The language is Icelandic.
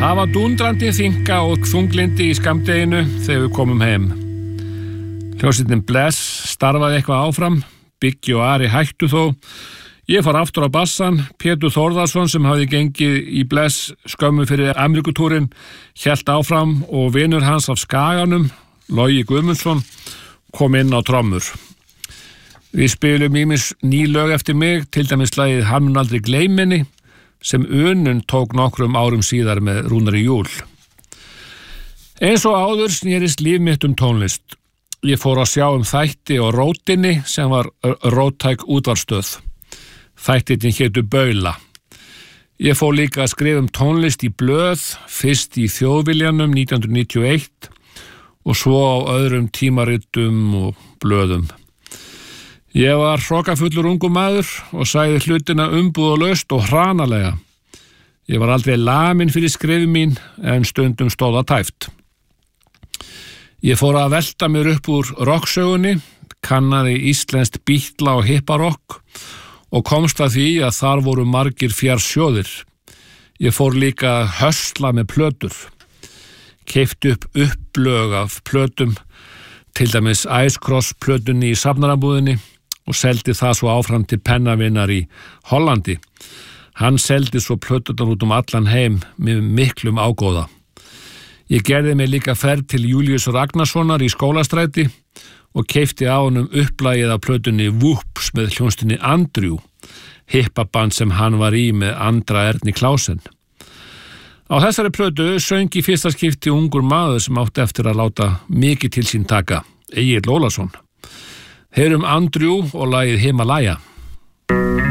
Það var dúndrandi þynga og þunglindi í skammdeginu þegar við komum heim. Hljómsveitin Bless starfaði eitthvað áfram, Biggi og Ari hættu þó. Ég fór aftur á bassan, Pétur Þórðarsson sem hafði gengið í Bless skömmu fyrir Ameríkutúrin, hélt áfram og vinur hans af Skaganum, Logi Guðmundsson, kom inn á trommur. Við spilum ýmis ný lög eftir mig, til dæmis lagið Hann mun aldrei gleyminni, sem Unun tók nokkrum árum síðar með Rúnari Júl. Eins og áður snerist líf mitt tónlist. Ég fór að sjá þætti á Rótinni sem var róttæk útvarpsstöð. Þættirnir hétu Baula. Ég fór líka að skrifa tónlist í blöð, fyrst í Þjóðviljanum 1991 og svo á öðrum tímaritum og blöðum. Ég var hrokafullur ungur maður og sagði hlutina umbúðalaust og hranalega. Ég var aldrei lamin fyrir skrifi mín en stundum stóð það tæft. Ég fór að velta mér upp úr rocksögunni, kannaði íslenskt Beatla og hipparokk og komst að því að þar voru margir fjarsjóðir. Ég fór líka að hösla með plötur. Keypti upp upplög af plötum, til dæmis Ice Cross plötunni í safnarabúðinni og seldi það svo áfram til pennavinnar í Hollandi. Hann seldi svo plöturnar út allan heim með miklum ágóða. Ég gerði mig líka ferð til Júlíus Ragnarssonar í Skólastræti og keypti á honum upplagið af plötunni Whoops með hljónstinni Andrew, hippaband sem hann var í með Andra Erni Klausen. Á þessari plötu söng í fyrsta skipti ungur maður sem átti eftir að láta mikið til sín taka, Egill Ólafsson. Heyrum Andrew og lagið Himalaya.